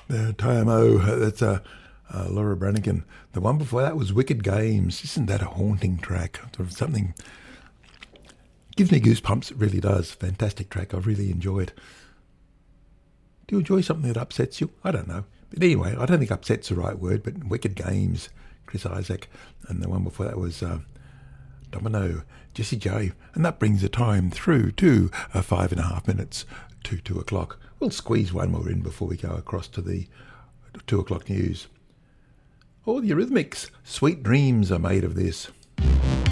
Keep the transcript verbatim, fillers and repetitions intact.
The T M O, that's uh, uh, Laura Branigan. The one before that was Wicked Games. Isn't that a haunting track? Sort of something gives me goosebumps. It really does. Fantastic track. I've really enjoyed. Do you enjoy something that upsets you? I don't know. But anyway, I don't think upset's the right word, but Wicked Games, Chris Isaac. And the one before that was uh, Domino, Jessie J. And that brings the time through to uh, five and a half minutes to two o'clock. We'll squeeze one more in before we go across to the two o'clock news. Oh, the Eurythmics. Sweet dreams are made of this.